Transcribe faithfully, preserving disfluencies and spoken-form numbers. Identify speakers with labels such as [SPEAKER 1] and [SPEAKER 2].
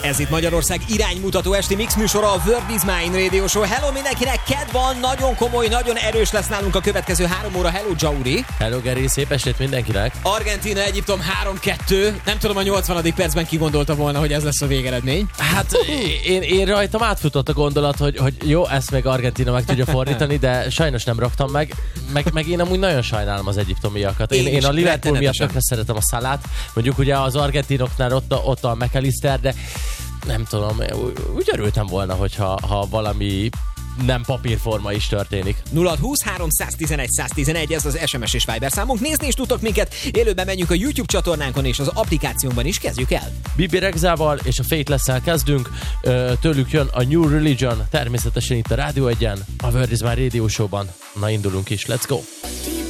[SPEAKER 1] Ez itt Magyarország iránymutató esti mix műsora, a World is Mine Radio Show. Hello mindenkinek, kedv van, nagyon komoly, nagyon erős lesz nálunk a következő három óra. Hello Jauri.
[SPEAKER 2] Hello Geri, szép estét mindenkinek.
[SPEAKER 1] Argentína, Egyiptom három kettő. Nem tudom, a nyolcvanadik percben ki gondolta volna, hogy ez lesz a végeredmény.
[SPEAKER 2] Hát én, én rajtam átfutott a gondolat, hogy, hogy jó, ezt meg Argentína meg tudja fordítani, de sajnos nem raktam meg. Meg, meg én amúgy nagyon sajnálom az egyiptomiakat. Én, én, én a Liverpool miatt tökre szeretem a Salát. Mondjuk ugye az argentinoknál ott a, ott a McAllister, de nem tudom, úgy örültem volna, hogyha ha valami nem papírforma is történik.
[SPEAKER 1] nulla húsz három tizenegy tizenegy, ez az es em es és Viber számunk. Nézni is tudtok minket, élőben menjünk a YouTube csatornánkon és az applikációnkban is, kezdjük el.
[SPEAKER 2] Bibi Rexával és a Faithless-szel kezdünk, tőlük jön a New Religion, természetesen itt a Rádió egyen, a World is Mine Radio Show-ban. Na indulunk is, let's go!